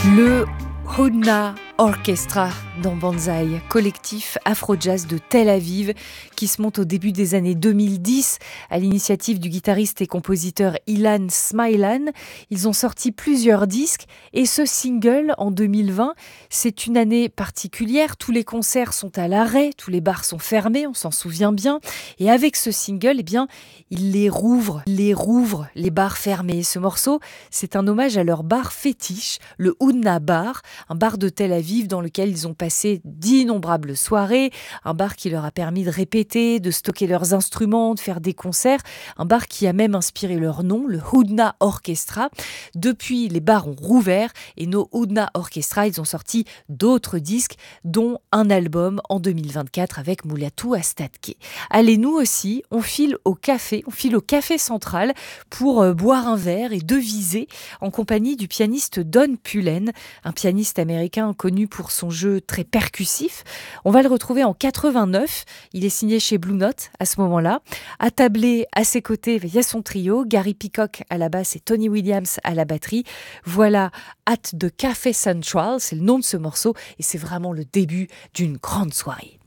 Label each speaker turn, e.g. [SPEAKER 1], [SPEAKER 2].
[SPEAKER 1] Le Hudna Orchestra dans Banzai, collectif afro-jazz de Tel Aviv qui se monte au début des années 2010 à l'initiative du guitariste et compositeur Ilan Smailan. Ils ont sorti plusieurs disques et ce single en 2020, c'est une année particulière. Tous les concerts sont à l'arrêt, tous les bars sont fermés, on s'en souvient bien. Et avec ce single, ils les rouvrent, les bars fermés. Ce morceau, c'est un hommage à leur bar fétiche, le Hudna Bar, un bar de Tel Aviv dans lequel ils ont passé d'innombrables soirées, un bar qui leur a permis de répéter, de stocker leurs instruments, de faire des concerts, un bar qui a même inspiré leur nom, le Hudna Orchestra. Depuis, les bars ont rouvert et nos Hudna Orchestra, ils ont sorti d'autres disques, dont un album en 2024 avec Mulatu Astatke. Allez, nous aussi, on file au café central pour boire un verre et deviser en compagnie du pianiste Don Pullen, un pianiste américain connu pour son jeu très percussif. On va le retrouver en 89. Il est signé chez Blue Note à ce moment-là. Attablé à ses côtés, il y a son trio, Gary Peacock à la basse et Tony Williams à la batterie. Voilà At the Café Central, c'est le nom de ce morceau et c'est vraiment le début d'une grande soirée.